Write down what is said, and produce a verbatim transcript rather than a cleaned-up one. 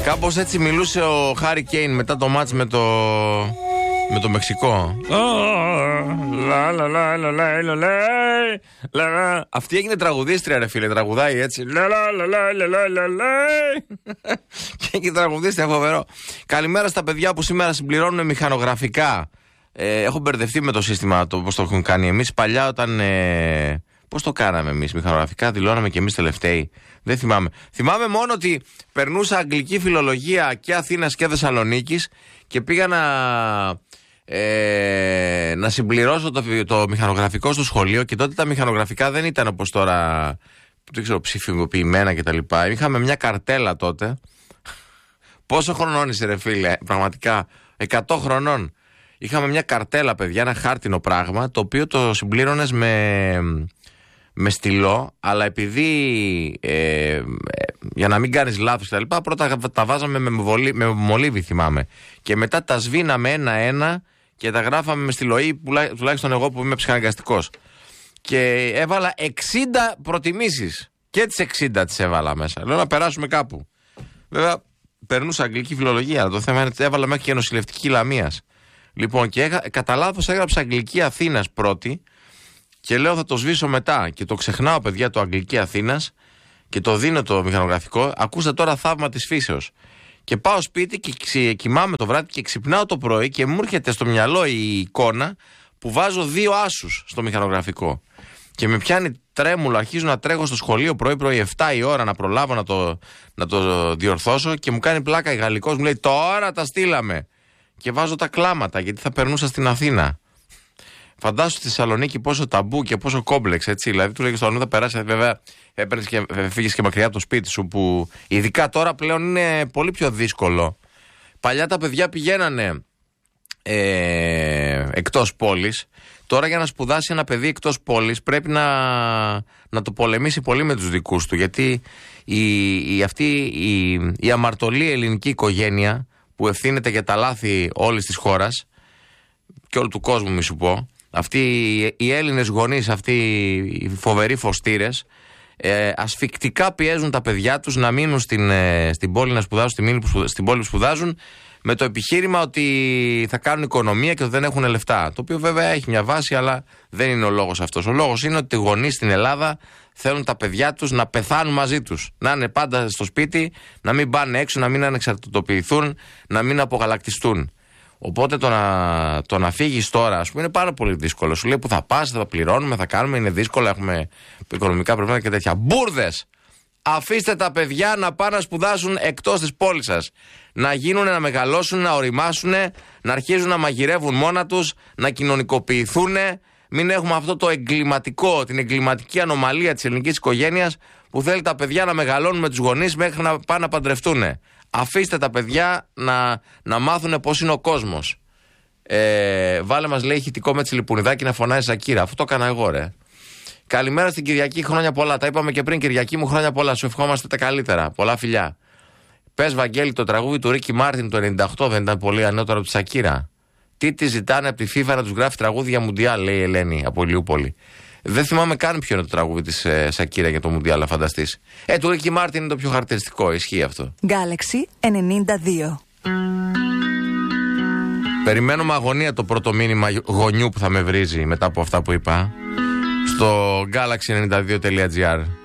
Κάπως έτσι μιλούσε ο Χάρι Κέιν μετά το μάτς με το, με το Μεξικό. Αυτή έγινε τραγουδίστρια, ρε φίλε, τραγουδάει έτσι. Και έγινε τραγουδίστρια, φοβερό. Καλημέρα στα παιδιά που σήμερα συμπληρώνουν μηχανογραφικά. Ε, έχω μπερδευτεί με το σύστημα, το πώς το έχουν κάνει εμείς. Παλιά όταν... Ε, πώς το κάναμε εμείς, μηχανογραφικά δηλώναμε και εμείς τελευταίοι. Δεν θυμάμαι. Θυμάμαι μόνο ότι περνούσα αγγλική φιλολογία και Αθήνας και Θεσσαλονίκης και πήγα να, ε, να συμπληρώσω το, το μηχανογραφικό στο σχολείο και τότε τα μηχανογραφικά δεν ήταν όπως τώρα, δεν ξέρω, ψηφιοποιημένα κτλ. Είχαμε μια καρτέλα τότε. Πόσο χρονών είσαι, ρε φίλε, πραγματικά, εκατό χρονών. Είχαμε μια καρτέλα, παιδιά, ένα χάρτινο πράγμα, το οποίο το συμπλήρωνες με, με στυλό, αλλά επειδή, ε, για να μην κάνεις λάθος κτλ., πρώτα τα βάζαμε με, μολύ, με μολύβι, θυμάμαι. Και μετά τα σβήναμε ένα-ένα και τα γράφαμε με στυλό, ή τουλάχιστον εγώ που είμαι ψυχαναγκαστικός. Και έβαλα εξήντα προτιμήσεις. Και τις εξήντα τις έβαλα μέσα. Λέω να περάσουμε κάπου. Βέβαια, περνούσα αγγλική φιλολογία, αλλά το θέμα είναι ότι έβαλα μέχρι και νοσηλευτική Λαμίας. Λοιπόν, και έγα, κατά λάθος έγραψα Αγγλική Αθήνας πρώτη και λέω θα το σβήσω μετά. Και το ξεχνάω, παιδιά, το Αγγλική Αθήνας και το δίνω το μηχανογραφικό. Ακούστε τώρα θαύμα της φύσεως. Και πάω σπίτι και ξε, κοιμάμαι το βράδυ και ξυπνάω το πρωί και μου έρχεται στο μυαλό η εικόνα που βάζω δύο άσους στο μηχανογραφικό. Και με πιάνει τρέμουλο, αρχίζω να τρέχω στο σχολείο πρωί-πρωί εφτά η ώρα να προλάβω να το, να το διορθώσω και μου κάνει πλάκα η γαλλικός, μου λέει τώρα τα στείλαμε. Και βάζω τα κλάματα γιατί θα περνούσα στην Αθήνα. Φαντάσου στη Θεσσαλονίκη πόσο ταμπού και πόσο κόμπλεξ, έτσι. Δηλαδή του λέγε στο αλλού θα περάσει, βέβαια έπαιρνε και φύγει και μακριά από το σπίτι σου. Που ειδικά τώρα πλέον είναι πολύ πιο δύσκολο. Παλιά τα παιδιά πηγαίνανε ε, εκτός πόλης. Τώρα για να σπουδάσει ένα παιδί εκτός πόλης πρέπει να, να το πολεμήσει πολύ με τους δικούς του. Γιατί η, η, αυτή η, η αμαρτωλή ελληνική οικογένεια που ευθύνεται για τα λάθη όλης της χώρας και όλου του κόσμου, μη σου πω, αυτοί οι Έλληνες γονείς, αυτοί οι φοβεροί φωστήρες, ε, ασφικτικά πιέζουν τα παιδιά τους να μείνουν στην, ε, στην πόλη να σπουδάσουν, στην, στην πόλη που σπουδάζουν, με το επιχείρημα ότι θα κάνουν οικονομία και ότι δεν έχουν λεφτά. Το οποίο βέβαια έχει μια βάση, αλλά δεν είναι ο λόγος αυτός. Ο λόγος είναι ότι οι γονείς στην Ελλάδα θέλουν τα παιδιά τους να πεθάνουν μαζί τους. Να είναι πάντα στο σπίτι, να μην πάνε έξω, να μην ανεξαρτητοποιηθούν, να μην απογαλακτιστούν. Οπότε το να, το να φύγεις τώρα, ας πούμε, είναι πάρα πολύ δύσκολο. Σου λέει που θα πας, θα πληρώνουμε, θα κάνουμε, είναι δύσκολο, έχουμε οικονομικά προβλήματα και τέτοια. Μπούρδες! Αφήστε τα παιδιά να πάνε να σπουδάσουν εκτός της πόλης σας. Να γίνουν, να μεγαλώσουν, να οριμάσουν, να αρχίζουν να μαγειρεύουν μόνα τους, να κοινωνικοποιηθούν. Μην έχουμε αυτό το εγκληματικό, την εγκληματική ανομαλία της ελληνικής οικογένειας που θέλει τα παιδιά να μεγαλώνουν με τους γονείς μέχρι να πάνε να παντρευτούν. Αφήστε τα παιδιά να, να μάθουν πώς είναι ο κόσμος. Ε, βάλε μας, λέει, ηχητικό με τσιλιπουνιδάκι να φωνάζει Σακύρα. Αυτό το έκανα εγώ, ρε. Καλημέρα στην Κυριακή, χρόνια πολλά. Τα είπαμε και πριν, Κυριακή μου, χρόνια πολλά. Σου ευχόμαστε τα καλύτερα. Πολλά φιλιά. Πες, Βαγγέλη, το τραγούδι του Ρίκι Μάρτιν το ενενήντα οκτώ δεν ήταν πολύ ανώτερο από τη Σακύρα? Τι τη ζητάνε από τη FIFA να τους γράφει τραγούδι για Μουντιάλ, λέει η Ελένη από Ηλιούπολη. Δεν θυμάμαι καν ποιο είναι το τραγούδι της ε, Σακύρα για το Μουντιάλ, να φανταστείς. Ε, του Ρίκι Μάρτιν είναι το πιο χαρακτηριστικό, ισχύει αυτό. Galaxy ενενήντα δύο. Περιμένω με αγωνία το πρώτο μήνυμα γονιού που θα με βρίζει μετά από αυτά που είπα στο galaxy ενενήντα δύο τελεία gr.